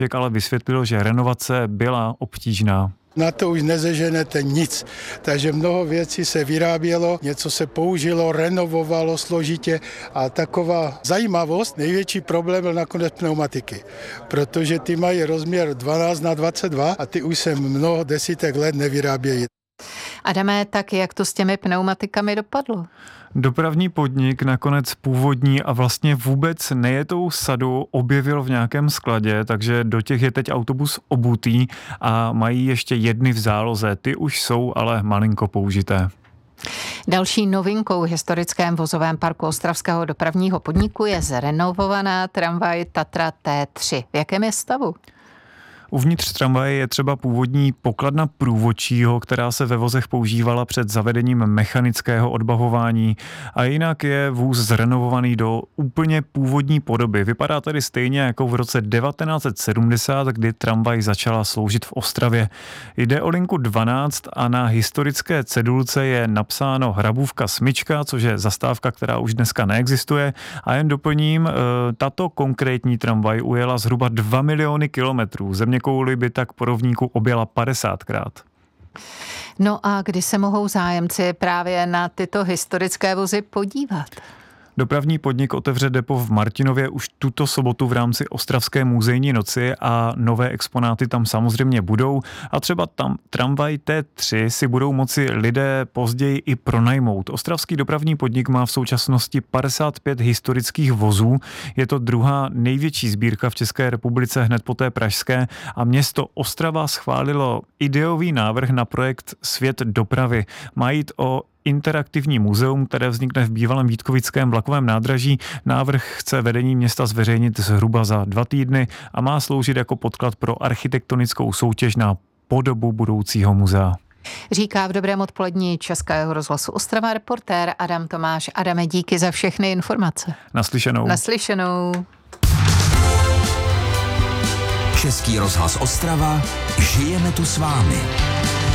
ale vysvětlil, že renovace byla obtížná. Na to už nezeženete nic, takže mnoho věcí se vyrábělo, něco se použilo, renovovalo složitě a taková zajímavost, největší problém byl nakonec pneumatiky, protože ty mají rozměr 12x22 a ty už se mnoho desítek let nevyrábějí. Adame, tak jak to s těmi pneumatikami dopadlo? Dopravní podnik nakonec původní a vlastně vůbec nejetou sadu objevil v nějakém skladě, takže do těch je teď autobus obutý a mají ještě jedny v záloze. Ty už jsou ale malinko použité. Další novinkou v historickém vozovém parku ostravského dopravního podniku je zrenovovaná tramvaj Tatra T3. V jakém je stavu? Uvnitř tramvaje je třeba původní pokladna průvodčího, která se ve vozech používala před zavedením mechanického odbavování a jinak je vůz zrenovovaný do úplně původní podoby. Vypadá tedy stejně jako v roce 1970, kdy tramvaj začala sloužit v Ostravě. Jde o linku 12 a na historické cedulce je napsáno Hrabůvka smyčka, což je zastávka, která už dneska neexistuje, a jen doplním, tato konkrétní tramvaj ujela zhruba 2 miliony kilometrů. Zeměkouli by tak po rovníku objela 50krát. No a kdy se mohou zájemci právě na tyto historické vozy podívat? Dopravní podnik otevře depo v Martinově už tuto sobotu v rámci Ostravské muzejní noci a nové exponáty tam samozřejmě budou a třeba tam tramvaj T3 si budou moci lidé později i pronajmout. Ostravský dopravní podnik má v současnosti 55 historických vozů. Je to druhá největší sbírka v České republice hned po té pražské a město Ostrava schválilo ideový návrh na projekt Svět dopravy. Má jít o interaktivní muzeum, které vznikne v bývalém Vítkovickém vlakovém nádraží. Návrh chce vedení města zveřejnit zhruba za 2 týdny a má sloužit jako podklad pro architektonickou soutěž na podobu budoucího muzea. Říká v dobrém odpolední Českého rozhlasu Ostrava reportér Adam Tomáš. Adame, díky za všechny informace. Naslyšenou. Naslyšenou. Český rozhlas Ostrava, žijeme tu s vámi.